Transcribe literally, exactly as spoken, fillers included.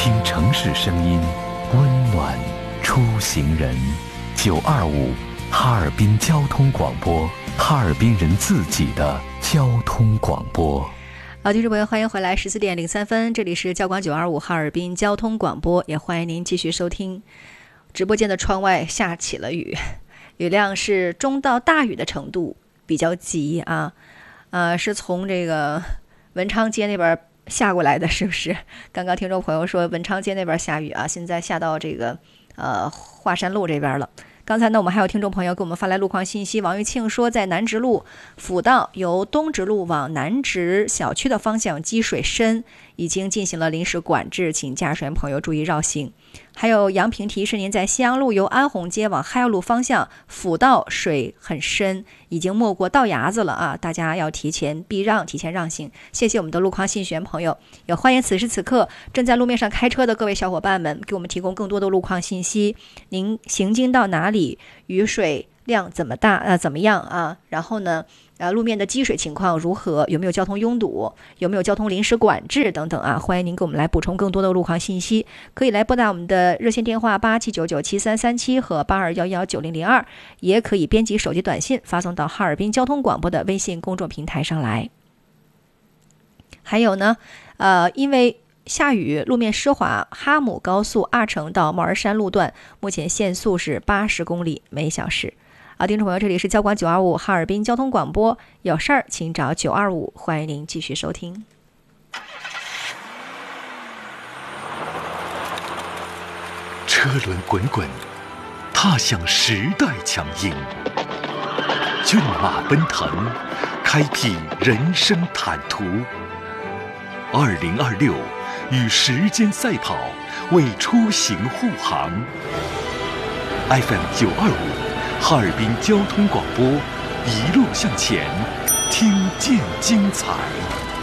听城市声音，温暖出行人。九二五哈尔滨交通广播，哈尔滨人自己的交通广播。 好，听众朋友，欢迎回来，十四点零三分，这里是交广九二五哈尔滨交通广播，也欢迎您继续收听。直播间的窗外下起了雨，雨量是中到大雨的程度，比较急啊，呃，是从这个文昌街那边下过来的，是不是？刚刚听众朋友说文昌街那边下雨啊，现在下到这个呃华山路这边了。刚才呢，我们还有听众朋友给我们发来路况信息，王玉庆说，在南直路辅道由东直路往南直小区的方向积水深，已经进行了临时管制，请驾驶员朋友注意绕行。还有杨平提示您，在西阳路由安宏街往嗨药路方向辅道水很深，已经没过道牙子了啊，大家要提前避让，提前让行。谢谢我们的路况信息员朋友，也欢迎此时此刻正在路面上开车的各位小伙伴们给我们提供更多的路况信息。您行经到哪里？雨水量怎么大？呃，怎么样啊？然后呢？呃，路面的积水情况如何？有没有交通拥堵？有没有交通临时管制等等啊？欢迎您给我们来补充更多的路况信息，可以来拨打我们的热线电话八七九九七三三七和八二幺幺九零零二，也可以编辑手机短信发送到哈尔滨交通广播的微信公众平台上来。还有呢，呃，因为下雨，路面湿滑，哈姆高速二城到帽儿山路段目前限速是八十公里每小时。好，听众朋友，这里是交广九二五哈尔滨交通广播，有事儿请找九二五，欢迎您继续收听。 车轮滚滚，踏向时代强音；骏马奔腾，开辟人生坦途。二零二六，与时间赛跑，为出行护航。F M 九二五。哈尔滨交通广播，一路向前，听见精彩。